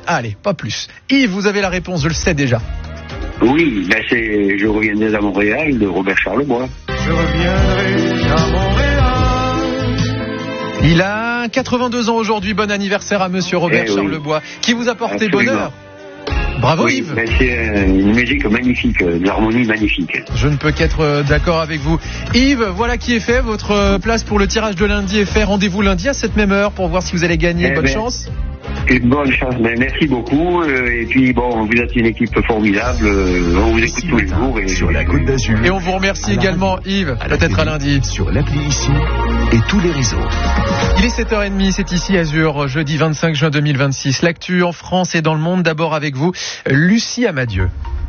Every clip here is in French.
Allez, pas plus. Yves, vous avez la réponse, je le sais déjà. Oui, ben Je reviendrai à Montréal de Robert Charlebois. Je reviendrai à Montréal. Il a 82 ans aujourd'hui. Bon anniversaire à monsieur Robert Charlebois, qui vous a porté bonheur. Bravo Yves. Ben c'est une musique magnifique, une harmonie magnifique. Je ne peux qu'être d'accord avec vous. Yves, voilà qui est fait. Votre place pour le tirage de lundi est fait. Rendez-vous lundi à cette même heure pour voir si vous allez gagner. Bonne chance. Une bonne chance, mais merci beaucoup. Et puis bon, vous êtes une équipe formidable. On vous écoute tous les jours. Sur la Côte d'Azur. Et on vous remercie également Yves. Peut-être à lundi. Sur l'appli ici et tous les réseaux. Il est 7h30, c'est ici Azur, jeudi 25 juin 2026. L'actu en France et dans le monde, d'abord avec vous, Lucie Amadieu.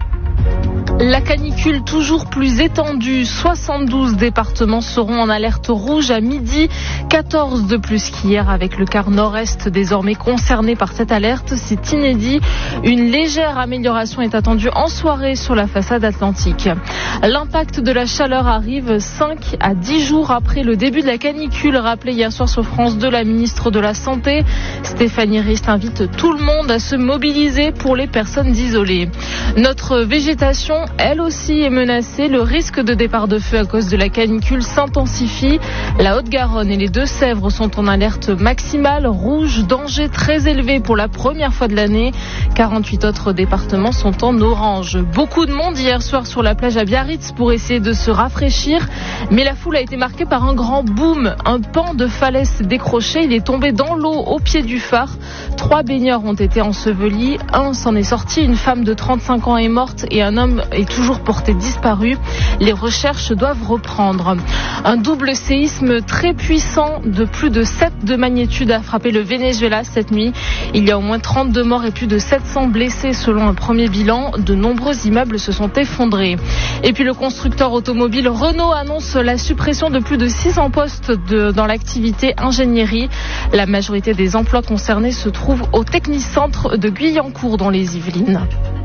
La canicule toujours plus étendue. 72 départements seront en alerte rouge à midi. 14 de plus qu'hier avec le quart nord-est désormais concerné par cette alerte. C'est inédit. Une légère amélioration est attendue en soirée sur la façade atlantique. L'impact de la chaleur arrive 5 à 10 jours après le début de la canicule. Rappelé hier soir sur France 2, la ministre de la Santé, Stéphanie Rist, invite tout le monde à se mobiliser pour les personnes isolées. Notre végétation, elle aussi, est menacée. Le risque de départ de feu à cause de la canicule s'intensifie. La Haute-Garonne et les Deux-Sèvres sont en alerte maximale rouge, danger très élevé pour la première fois de l'année. 48 autres départements sont en orange. Beaucoup de monde hier soir sur la plage à Biarritz pour essayer de se rafraîchir, mais la foule a été marquée par un grand boom. Un pan de falaise décroché, il est tombé dans l'eau au pied du phare. 3 baigneurs ont été ensevelis, un s'en est sorti, une femme de 35 ans est morte et un homme est toujours porté disparu. Les recherches doivent reprendre. Un double séisme très puissant de plus de 7 de magnitude a frappé le Venezuela cette nuit. Il y a au moins 32 morts et plus de 700 blessés selon un premier bilan. De nombreux immeubles se sont effondrés. Et puis le constructeur automobile Renault annonce la suppression de plus de 600 postes dans l'activité ingénierie. La majorité des emplois concernés se trouvent au Technicentre de Guyancourt dans les Yvelines.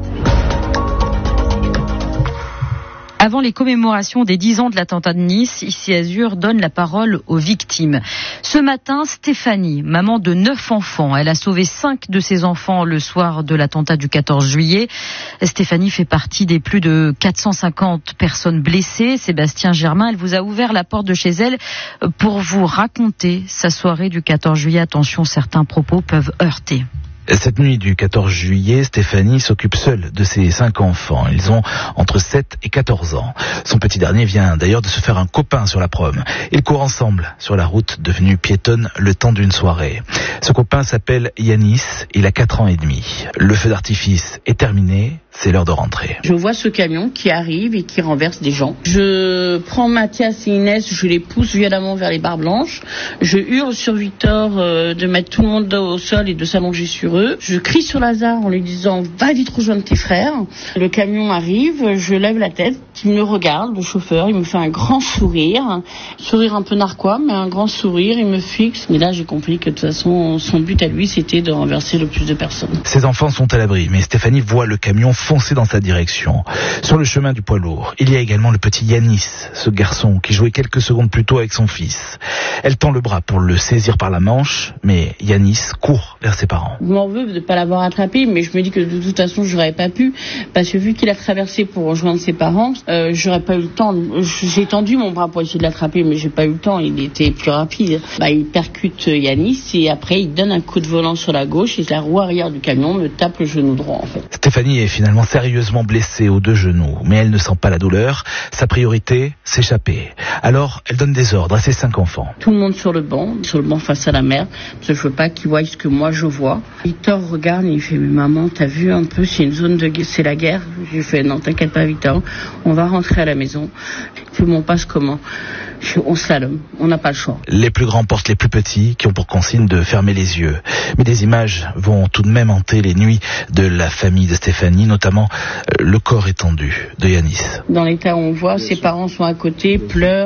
Avant les commémorations des 10 ans de l'attentat de Nice, ici Azur donne la parole aux victimes. Ce matin, Stéphanie, maman de 9 enfants, elle a sauvé 5 de ses enfants le soir de l'attentat du 14 juillet. Stéphanie fait partie des plus de 450 personnes blessées. Sébastien Germain, elle vous a ouvert la porte de chez elle pour vous raconter sa soirée du 14 juillet. Attention, certains propos peuvent heurter. Cette nuit du 14 juillet, Stéphanie s'occupe seule de ses 5 enfants. Ils ont entre 7 et 14 ans. Son petit dernier vient d'ailleurs de se faire un copain sur la prom. Ils courent ensemble sur la route devenue piétonne le temps d'une soirée. Ce copain s'appelle Yanis, il a 4 ans et demi. Le feu d'artifice est terminé, c'est l'heure de rentrer. Je vois ce camion qui arrive et qui renverse des gens. Je prends Mathias et Inès, je les pousse violemment vers les barres blanches. Je hurle sur Victor de mettre tout le monde au sol et de s'allonger sur eux. Je crie sur Lazare en lui disant « Va vite rejoindre tes frères ». Le camion arrive, je lève la tête, il me regarde, le chauffeur, il me fait un grand sourire un peu narquois, mais un grand sourire, il me fixe. Et là, j'ai compris que de toute façon, son but à lui, c'était de renverser le plus de personnes. Ses enfants sont à l'abri, mais Stéphanie voit le camion foncer dans sa direction. Sur le chemin du poids lourd, il y a également le petit Yanis, ce garçon qui jouait quelques secondes plus tôt avec son fils. Elle tend le bras pour le saisir par la manche, mais Yanis court vers ses parents. Je m'en veux de ne pas l'avoir attrapé, mais je me dis que de toute façon, j'aurais pas pu, parce que vu qu'il a traversé pour rejoindre ses parents, j'aurais pas eu le temps. J'ai tendu mon bras pour essayer de l'attraper, mais j'ai pas eu le temps, il était plus rapide. Il percute Yanis et après il donne un coup de volant sur la gauche et la roue arrière du camion me tape le genou droit en fait. Stéphanie est finalement sérieusement blessée aux 2 genoux, mais elle ne sent pas la douleur. Sa priorité, s'échapper. Alors, elle donne des ordres à ses 5 enfants. Tout le monde sur le banc face à la mer, parce que je veux pas qu'ils voient ce que moi je vois. Victor regarde et il fait « Mais maman, t'as vu un peu, c'est une zone de guerre, c'est la guerre ?» J'ai fait « Non, t'inquiète pas Victor, on va rentrer à la maison. » Il fait « Bon, on passe comment ?» On slalom, on n'a pas le choix. Les plus grands portent les plus petits, qui ont pour consigne de fermer les yeux. Mais des images vont tout de même hanter les nuits de la famille de Stéphanie, notamment le corps étendu de Yanis. Dans l'état où on voit, ses parents sont à côté, pleurent.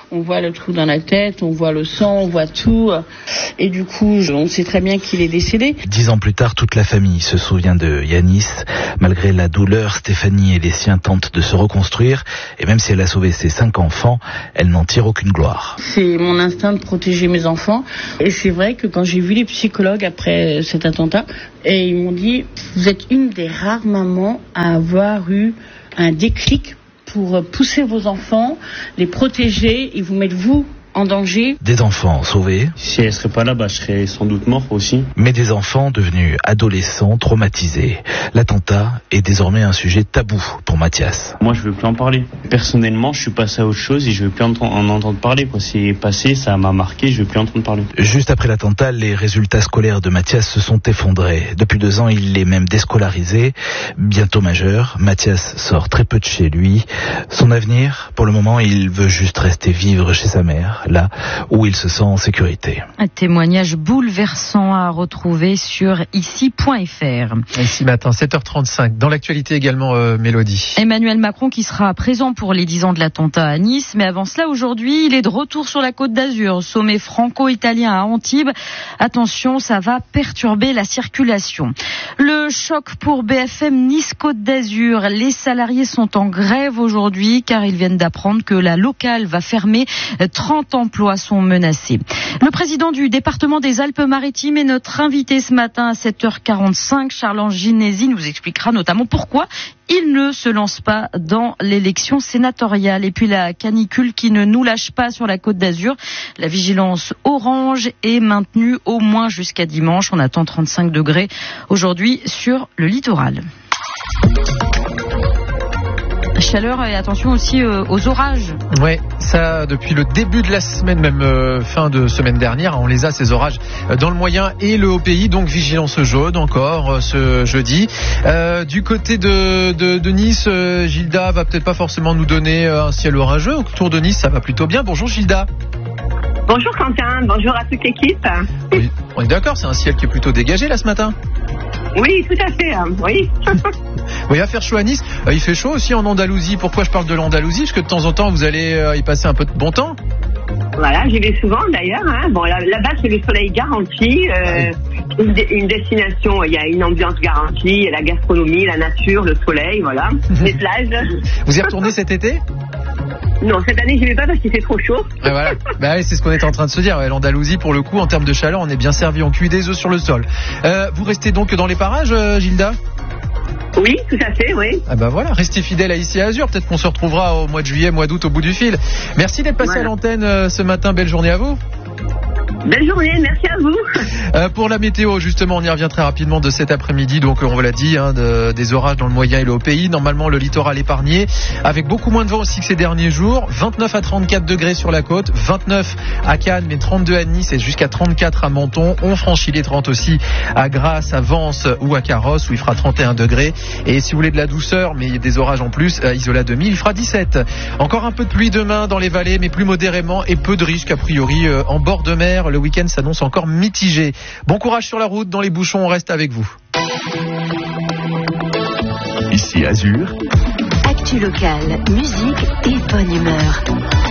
On voit le trou dans la tête, on voit le sang, on voit tout. Et du coup, on sait très bien qu'il est décédé. 10 ans plus tard, toute la famille se souvient de Yanis. Malgré la douleur, Stéphanie et les siens tentent de se reconstruire. Et même si elle a sauvé ses 5 enfants, elle n'en tire aucune gloire. C'est mon instinct de protéger mes enfants. Et c'est vrai que quand j'ai vu les psychologues après cet attentat, et ils m'ont dit, vous êtes une des rares mamans à avoir eu un déclic pour pousser vos enfants, les protéger et vous mettre vous en danger. Des enfants sauvés. Si elle serait pas là, je serais sans doute mort aussi. Mais des enfants devenus adolescents, traumatisés. L'attentat est désormais un sujet tabou pour Mathias. Moi, je veux plus en parler. Personnellement, je suis passé à autre chose et je veux plus en entendre parler. C'est passé, ça m'a marqué, je veux plus entendre parler. Juste après l'attentat, les résultats scolaires de Mathias se sont effondrés. Depuis 2 ans, il est même déscolarisé. Bientôt majeur, Mathias sort très peu de chez lui. Son avenir, pour le moment, il veut juste rester vivre chez sa mère, là où il se sent en sécurité. Un témoignage bouleversant à retrouver sur ici.fr. Ici matin, 7h35. Dans l'actualité également, Mélodie. Emmanuel Macron qui sera présent pour les 10 ans de l'attentat à Nice. Mais avant cela, aujourd'hui, il est de retour sur la Côte d'Azur, sommet franco-italien à Antibes. Attention, ça va perturber la circulation. Le choc pour BFM Nice-Côte d'Azur. Les salariés sont en grève aujourd'hui car ils viennent d'apprendre que la locale va fermer. 30 emplois sont menacés. Le président du département des Alpes-Maritimes est notre invité ce matin à 7h45. Charles Ginesi nous expliquera notamment pourquoi il ne se lance pas dans l'élection sénatoriale. Et puis la canicule qui ne nous lâche pas sur la Côte d'Azur. La vigilance orange est maintenue au moins jusqu'à dimanche. On attend 35 degrés aujourd'hui sur le littoral. Chaleur et attention aussi aux orages. Oui, ça depuis le début de la semaine, même fin de semaine dernière, on les a ces orages dans le moyen et le haut pays, donc vigilance jaune encore ce jeudi. Du côté de Nice, Gilda va peut-être pas forcément nous donner un ciel orageux. Autour de Nice, ça va plutôt bien. Bonjour Gilda. Bonjour Quentin, bonjour à toute l'équipe. Oui, on est d'accord, c'est un ciel qui est plutôt dégagé là ce matin. Oui, tout à fait, oui. Oui, il va faire chaud à Nice. Il fait chaud aussi en Andalousie. Pourquoi je parle de l'Andalousie? Parce que de temps en temps, vous allez y passer un peu de bon temps. Voilà, j'y vais souvent d'ailleurs. Bon, là-bas, c'est le soleil garanti. Une destination, il y a une ambiance garantie, la gastronomie, la nature, le soleil, voilà. Les plages. Vous y retournez cet été? Non, cette année, je n'y vais pas parce qu'il fait trop chaud. Et voilà. Oui, c'est ce qu'on est en train de se dire. Ouais, L'Andalousie, pour le coup, en termes de chaleur, on est bien servi. On cuit des œufs sur le sol. Vous restez donc dans les parages, Gilda? Oui, tout à fait, oui. Ah bah voilà, restez fidèles à Ici Azur. Peut-être qu'on se retrouvera au mois de juillet, mois d'août au bout du fil. Merci d'être passé à l'antenne ce matin. Belle journée à vous. Belle journée, merci à vous. Pour la météo, justement, on y revient très rapidement de cet après-midi. Donc, on vous l'a dit, des orages dans le moyen et le haut pays. Normalement, le littoral épargné, avec beaucoup moins de vent aussi que ces derniers jours. 29 à 34 degrés sur la côte, 29 à Cannes, mais 32 à Nice et jusqu'à 34 à Menton. On franchit les 30 aussi à Grasse, à Vence ou à Carrosse, où il fera 31 degrés. Et si vous voulez de la douceur, mais des orages en plus, à Isola 2000, il fera 17. Encore un peu de pluie demain dans les vallées, mais plus modérément, et peu de risques a priori en bord de mer. Le week-end s'annonce encore mitigé. Bon courage sur la route, dans les bouchons, on reste avec vous. Ici Azur. Actu locale, musique et bonne humeur.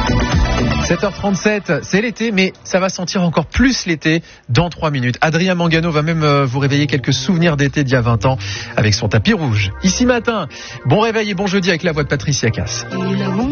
7h37, c'est l'été, mais ça va sentir encore plus l'été dans 3 minutes. Adrien Mangano va même vous réveiller quelques souvenirs d'été d'il y a 20 ans avec son tapis rouge. Ici matin, bon réveil et bon jeudi avec la voix de Patricia Cass.